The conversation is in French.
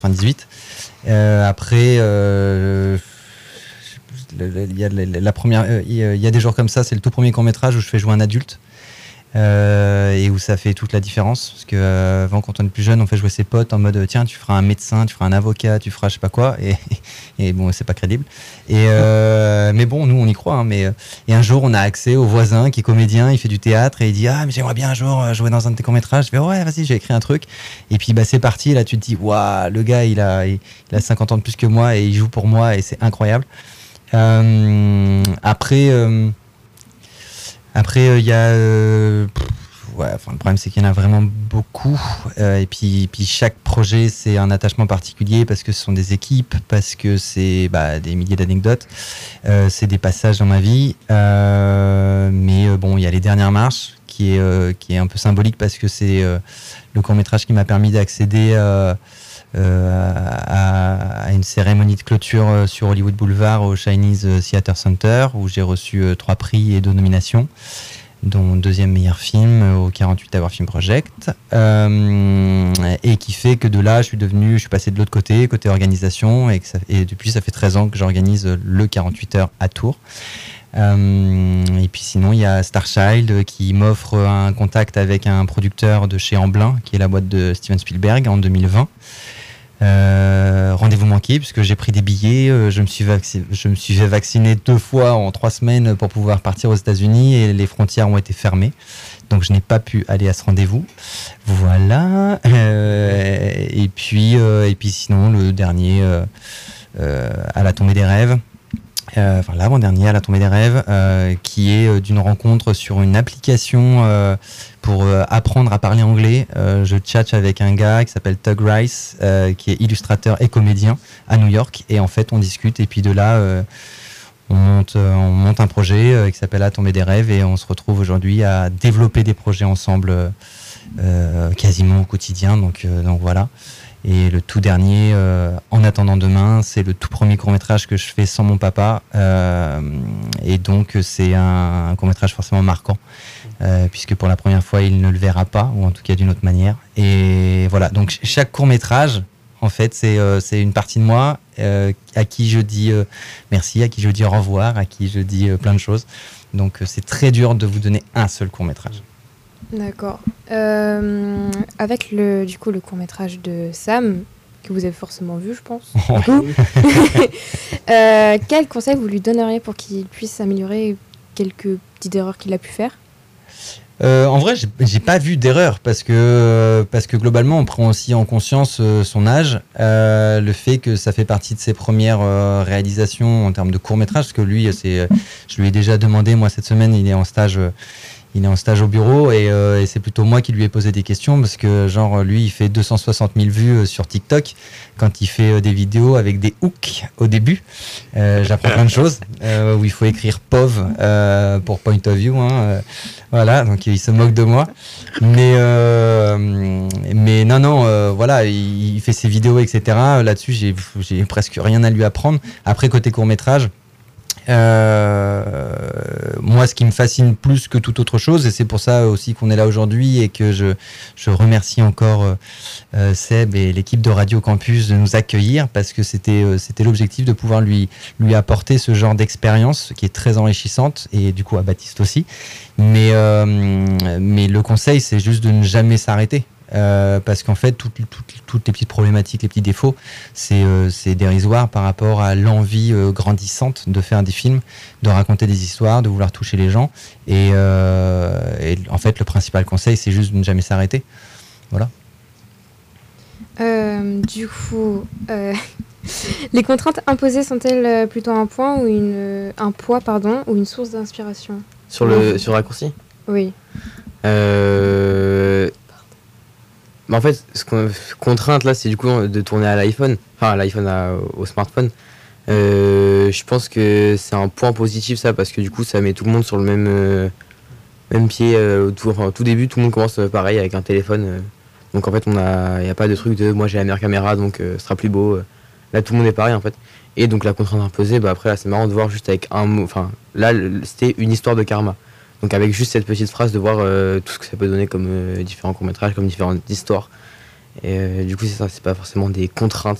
98. Après, il y a la première, il y a des jours comme ça, c'est le tout premier court-métrage où je fais jouer un adulte. Et où ça fait toute la différence parce que avant, quand on est plus jeune, on fait jouer ses potes en mode tiens, tu feras un médecin, tu feras un avocat, tu feras je sais pas quoi, et bon, c'est pas crédible, mais bon, nous on y croit, hein, et un jour on a accès au voisin qui est comédien, il fait du théâtre et il dit ah mais j'aimerais bien un jour jouer dans un de tes courts-métrages. Je fais ouais, vas-y, j'ai écrit un truc, et puis bah c'est parti. Là tu te dis waouh, le gars il a 50 ans de plus que moi et il joue pour moi et c'est incroyable. Après, il y a... le problème, c'est qu'il y en a vraiment beaucoup. Et puis, chaque projet, c'est un attachement particulier parce que ce sont des équipes, parce que c'est des milliers d'anecdotes. C'est des passages dans ma vie. Mais bon, il y a Les Dernières Marches, qui est un peu symbolique parce que c'est le court-métrage qui m'a permis d'accéder à une cérémonie de clôture sur Hollywood Boulevard au Chinese Theatre Center où j'ai reçu 3 prix et 2 nominations, dont 2e meilleur film au 48 Hour Film Project, et qui fait que de là je suis passé de l'autre côté organisation, et depuis ça fait 13 ans que j'organise le 48 heures à Tours. Et puis sinon il y a Starchild qui m'offre un contact avec un producteur de chez Amblin, qui est la boîte de Steven Spielberg, en 2020. Rendez-vous manqué puisque j'ai pris des billets, je me suis fait vacciner 2 fois en 3 semaines pour pouvoir partir aux États-Unis et les frontières ont été fermées, donc je n'ai pas pu aller à ce rendez-vous. Voilà. Et puis sinon le dernier, À la tombée des rêves. L'avant-dernier, À la tombée des rêves, qui est d'une rencontre sur une application pour apprendre à parler anglais. Je tchatche avec un gars qui s'appelle Tug Rice, qui est illustrateur et comédien à New York, et en fait on discute, et puis de là on monte un projet qui s'appelle À la tombée des rêves, et on se retrouve aujourd'hui à développer des projets ensemble quasiment au quotidien, donc voilà. Et le tout dernier, En attendant demain, c'est le tout premier court-métrage que je fais sans mon papa. Et donc, c'est un court-métrage forcément marquant, puisque pour la première fois, il ne le verra pas, ou en tout cas d'une autre manière. Et voilà, donc chaque court-métrage, en fait, c'est une partie de moi à qui je dis merci, à qui je dis au revoir, à qui je dis plein de choses. Donc, c'est très dur de vous donner un seul court-métrage. D'accord. Avec le court-métrage de Sam, que vous avez forcément vu, je pense. Quel conseil vous lui donneriez pour qu'il puisse améliorer quelques petites erreurs qu'il a pu faire ? En vrai, j'ai pas vu d'erreur parce que globalement, on prend aussi en conscience son âge, le fait que ça fait partie de ses premières réalisations en termes de court-métrage, parce que lui, je lui ai déjà demandé, moi cette semaine, il est en stage au bureau, et c'est plutôt moi qui lui ai posé des questions, parce que genre lui il fait 260 000 vues sur TikTok quand il fait des vidéos avec des hooks au début. J'apprends plein de choses où il faut écrire POV pour point of view, voilà, donc il se moque de moi, mais non, voilà, il fait ses vidéos, etc. Là-dessus j'ai presque rien à lui apprendre. Après, côté court-métrage, moi, ce qui me fascine plus que toute autre chose, et c'est pour ça aussi qu'on est là aujourd'hui, et que je remercie encore Seb et l'équipe de Radio Campus de nous accueillir, parce que c'était l'objectif de pouvoir lui apporter ce genre d'expérience qui est très enrichissante, et du coup à Baptiste aussi. Mais le conseil, c'est juste de ne jamais s'arrêter. Parce qu'en fait, toutes les petites problématiques, les petits défauts, c'est dérisoire par rapport à l'envie grandissante de faire des films, de raconter des histoires, de vouloir toucher les gens. Et en fait, le principal conseil, c'est juste de ne jamais s'arrêter. Voilà. Du coup, les contraintes imposées sont-elles plutôt un poids ou une source d'inspiration sur le raccourci ? Oui. En fait, contrainte là, c'est du coup de tourner à l'iPhone, enfin à l'iPhone au smartphone. Je pense que c'est un point positif, ça, parce que du coup ça met tout le monde sur le même pied. Au tout début, tout le monde commence pareil avec un téléphone. Donc en fait, il n'y a pas de truc de moi j'ai la meilleure caméra, donc ce sera plus beau. Là, tout le monde est pareil en fait. Et donc la contrainte imposée, après là, c'est marrant de voir juste avec un mot. Enfin là, c'était une histoire de karma. Donc avec juste cette petite phrase, de voir tout ce que ça peut donner comme différents courts-métrages, comme différentes histoires. Et du coup, c'est ça, c'est pas forcément des contraintes